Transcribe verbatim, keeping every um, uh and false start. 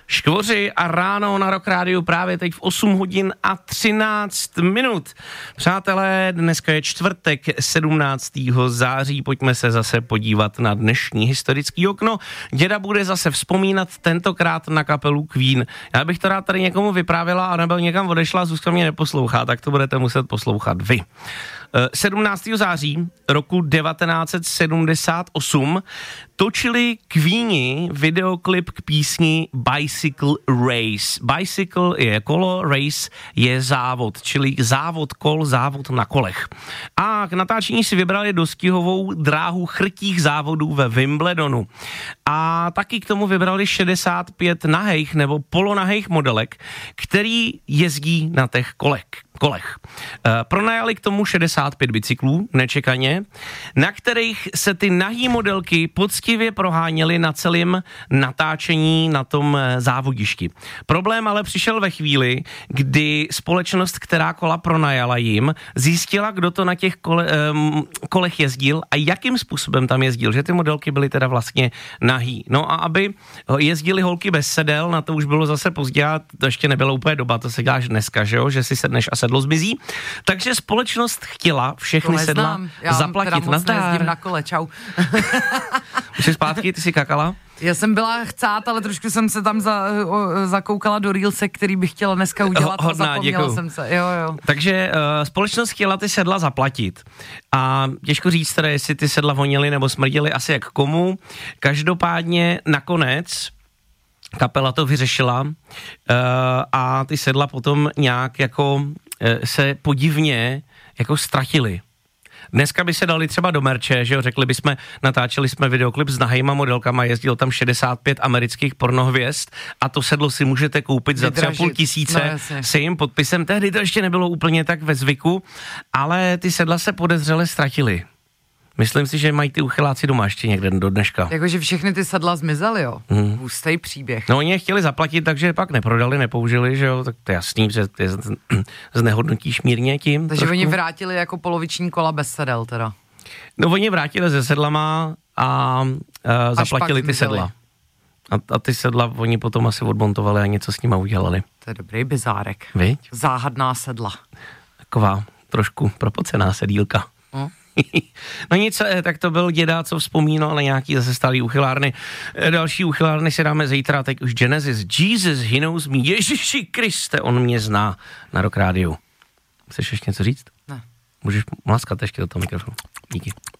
Škvoři a ráno na Rock Rádiu právě teď v osm hodin a třináct minut. Přátelé, dneska je čtvrtek sedmnáctého září, pojďme se zase podívat na dnešní historický okno. Děda bude zase vzpomínat tentokrát na kapelu Queen. Já bych to rád tady někomu vyprávěla a nebyl někam odešla, Zuzka mě neposlouchá, tak to budete muset poslouchat vy. sedmnáctého září roku devatenáct set sedmdesát osm točili Queeni videoklip k písni Bicycle Race. Bicycle je kolo, race je závod, čili závod kol, závod na kolech. A k natáčení si vybrali dostihovou dráhu chrtích závodů ve Wimbledonu. A taky k tomu vybrali šedesát pět nahejch nebo polonahejch modelek, který jezdí na těch kolech. kolech. E, pronajali k tomu šedesát pět bicyklů, nečekaně, na kterých se ty nahý modelky poctivě proháněly na celém natáčení na tom závodišti. Problém ale přišel ve chvíli, kdy společnost, která kola pronajala jim, zjistila, kdo to na těch kole, um, kolech jezdil a jakým způsobem tam jezdil, že ty modelky byly teda vlastně nahý. No a aby jezdili holky bez sedel, na to už bylo zase pozdě, to ještě nebyla úplně doba, to se děláš dneska, že jo, že si sedneš a sedlo zmizí. Takže společnost chtěla všechny sedla Já zaplatit. Já moc nejezdím na kole, čau. Už jsi zpátky, ty jsi kakala? Já jsem byla chcát, ale trošku jsem se tam za, o, zakoukala do Reelse, který bych chtěla dneska udělat. Hodná, a zapomněla děkuju. jsem se. Jo, jo. Takže uh, společnost chtěla ty sedla zaplatit. A těžko říct teda, jestli ty sedla vonily nebo smrděly, asi jak komu. Každopádně nakonec kapela to vyřešila uh, a ty sedla potom nějak jako uh, se podivně jako ztratily. Dneska by se dali třeba do merče, že jo, řekli bychom, natáčeli jsme videoklip s nahejma modelkama, jezdilo tam šedesát pět amerických pornohvězd a to sedlo si můžete koupit za tři a půl tisíce no, se jim podpisem. Tehdy to ještě nebylo úplně tak ve zvyku, ale ty sedla se podezřele ztratily. Myslím si, že mají ty uchyláci doma ještě někde do dneška. Jakože všechny ty sedla zmizely, jo? Hmm. Hustej příběh. No oni je chtěli zaplatit, takže pak neprodali, nepoužili, že jo? Tak to je jasný, že ty znehodnotíš mírně tím. Takže trošku. Oni vrátili jako poloviční kola bez sedel teda. No oni vrátili se sedlama a uh, zaplatili ty sedla. A, a ty sedla oni potom asi odmontovali a něco s nima udělali. To je dobrý bizárek. Viď? Záhadná sedla. Taková trošku propocená sedílka. Hmm. No nic, tak to byl děda, co vzpomínal na nějaký zase stálý uchylárny. Další uchylárny si dáme zítra, teď už Genesis. Jesus, he knows me. Ježiši Kriste, on mě zná na Rock Rádiu. Chceš ještě něco říct? Ne. Můžeš mlaskat ještě do toho mikrofonu. Díky.